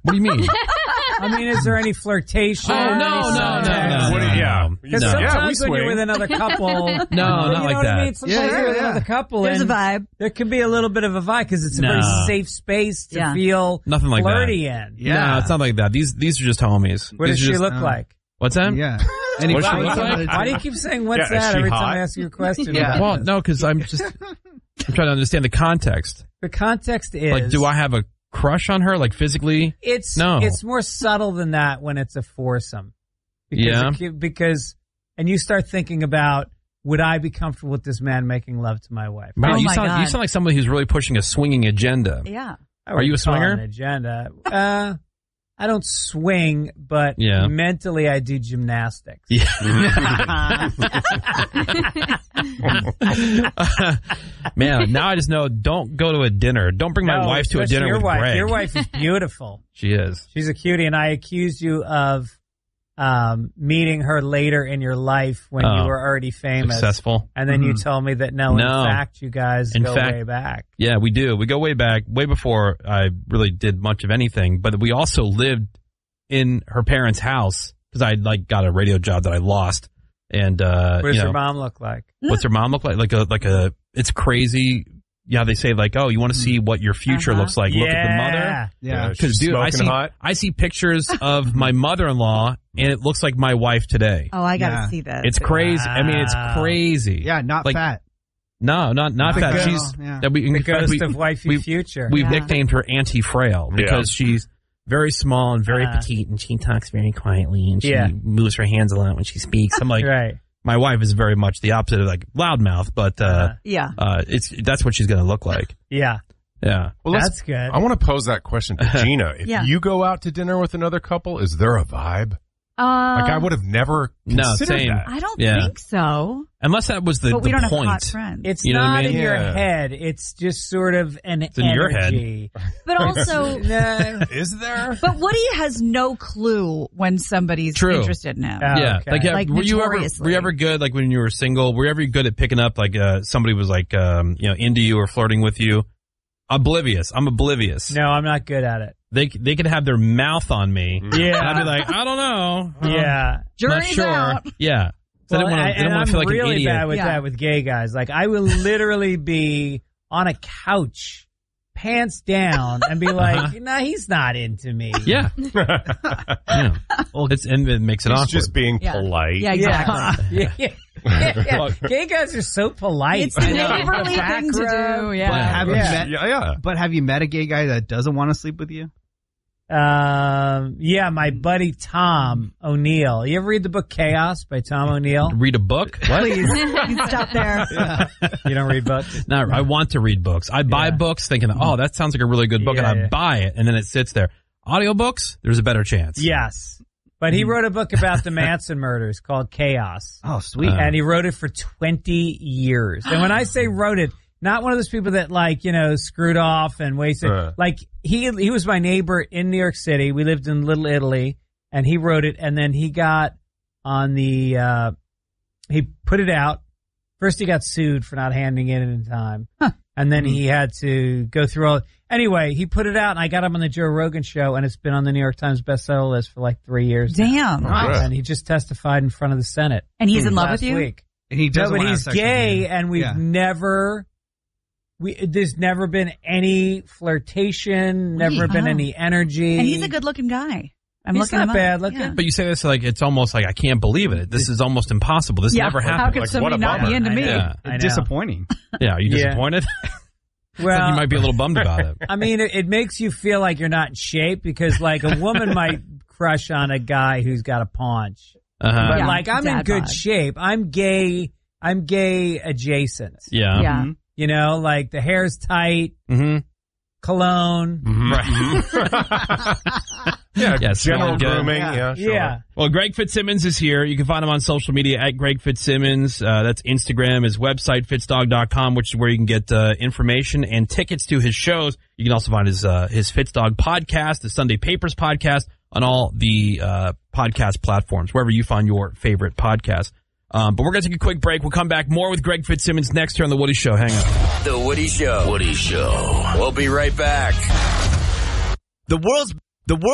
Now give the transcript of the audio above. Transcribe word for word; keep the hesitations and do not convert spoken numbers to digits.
What do you mean? I mean, is there any flirtation? Oh, no, no, no, no. What do you- yeah. Because No. sometimes Yeah, we when swing. you're with another couple, No, you not know like what that. I mean? Sometimes Yeah, yeah, you're with yeah. another couple, There's a and vibe. there can be a little bit of a vibe because it's a No. very safe space to Yeah. feel Nothing like flirty that. in. Yeah. No, it's not like that. These these are just homies. What These does are she just- look uh, like? What's that? Yeah. Any What does she photos look of like? it? Why do you keep saying what's Yeah, is that she every hot? time I ask you a question? Yeah. about Well, this? no, because I'm just I'm trying to understand the context. The context is Like, do I have a crush on her? Like physically? It's No. it's more subtle than that when it's a foursome. Because Yeah. it can- because and you start thinking about, would I be comfortable with this man making love to my wife? Wow, Oh you my sound you God. sound like somebody who's really pushing a swinging agenda. Yeah. I Are you a wouldn't call it swinger? An agenda. Uh, I don't swing, but Yeah. mentally I do gymnastics. Yeah. Man, now I just know don't go to a dinner. Don't bring my No, wife to a especially dinner your with wife. Greg. Your wife is beautiful. She is. She's a cutie, and I accused you of um, meeting her later in your life when Oh. you were already famous. Successful. And then you Mhm. told me that no, No. in fact, you guys In go fact- way back. Yeah, we do. We go way back, way before I really did much of anything. But we also lived in her parents' house because I like got a radio job that I lost. And uh, What does you know, your mom look like? what's her mom look like? Like a like a. It's crazy. Yeah, they say like, oh, you want to see what your future Uh-huh. looks like? Look at the mother. Yeah. Yeah. Because She's dude, I smoking see hot. I see pictures of my mother-in-law, and it looks like my wife today. Oh, I got to Yeah. see this. It's crazy. I mean, it's Wow. crazy. Yeah, not Like, fat. No, not not The fat. girl, She's yeah. that we in The fact, ghost we, of wifey we- future. We've Yeah. nicknamed her Auntie Frail because she's very small and very Uh-huh. petite, and she talks very quietly, and she Yeah. moves her hands a lot when she speaks. I'm like, right. my wife is very much the opposite of like loudmouth, but uh, Uh-huh. Yeah. uh, it's that's what she's going to look like. Yeah. Yeah. Well, let's- That's good. I want to pose that question to Gina. If Yeah. you go out to dinner with another couple, is there a vibe? Uh, Like I would have never No, considered same. that. I don't Yeah. think so. Unless that was the, But we the don't point. have hot friends. It's You know what not I mean? in your Yeah. head. It's just sort of an in your head. energy. but also, No. Is there? but Woody has no clue when somebody's True. interested in him. Oh, Yeah, okay. like, yeah, Like, were you ever notoriously. were you ever good like when you were single? Were you ever good at picking up like uh, somebody was like um, you know into you or flirting with you? Oblivious. I'm oblivious. No, I'm not good at it. They they could have their mouth on me, Yeah. and I'd be like, I don't know. Uh, Yeah. not Jury's sure. out. Yeah. So Well, I didn't want I- to. I didn't and want I'm to feel like really an idiot. bad with Yeah. that with gay guys. Like I will literally be on a couch, pants down, and be like, Uh-huh. "Nah, he's not into me." Yeah. yeah. Well, it's and it makes it He's awkward. just being Yeah. polite. Yeah, exactly. yeah, yeah, yeah, yeah. Look. Gay guys are so polite. It's the You know, neighborly the thing to background. do. Yeah. But have you Yeah. met? Yeah, yeah. But have you met a gay guy that doesn't want to sleep with you? Um, yeah, my buddy Tom O'Neill. You ever read the book Chaos by Tom O'Neill? Read a book? What? Please, please stop there. You don't read books? No, I want to read books. I buy Yeah. books thinking, oh, that sounds like a really good book, Yeah, and I yeah. buy it, and then it sits there. Audiobooks, there's a better chance. Yes. But he wrote a book about the Manson murders called Chaos. Oh, sweet. Uh, And he wrote it for twenty years. And when I say wrote it, not one of those people that like, you know, screwed off and wasted. Uh. Like he he was my neighbor in New York City. We lived in Little Italy, and he wrote it. And then he got on the uh, he put it out. First, he got sued for not handing it in in time, and then he had to go through all. Anyway, he put it out, and I got him on the Joe Rogan show, and it's been on the New York Times bestseller list for like three years. now. Damn. Oh, good. And he just testified in front of the Senate. And he's in love last with you? Week. and he No, doesn't but want to have he's sex with gay, you. and we've Yeah. never. We there's never been any flirtation, never Wait, been oh. any energy. And he's a good looking guy. I'm He's looking not him up. bad looking. Yeah. But you say this like it's almost like I can't believe it. This is almost impossible. This Yeah, never how happened. could Like, somebody what a not bummer. be into I me? know. Yeah. I know. Disappointing. Yeah, are you Yeah. disappointed? Well, you might be a little bummed about it. I mean, it, it makes you feel like you're not in shape because, like, a woman might crush on a guy who's got a paunch, Uh-huh. but Yeah, like, I'm in dad good bod. shape. I'm gay. I'm gay adjacent. Yeah. Yeah. Mhm. You know, like the hair's tight, Mm-hmm. cologne. Yeah, Yeah, general smelling good. grooming. Yeah. Yeah, sure. Yeah. Well, Greg Fitzsimmons is here. You can find him on social media at Greg Fitzsimmons. Uh, that's Instagram. His website, fitzdog dot com, which is where you can get uh, information and tickets to his shows. You can also find his uh, his Fitzdog podcast, the Sunday Papers podcast, on all the uh, podcast platforms, wherever you find your favorite podcast. Um, but we're going to take a quick break. We'll come back more with Greg Fitzsimmons next here on The Woody Show. Hang on. The Woody Show. Woody Show. We'll be right back. The world's the world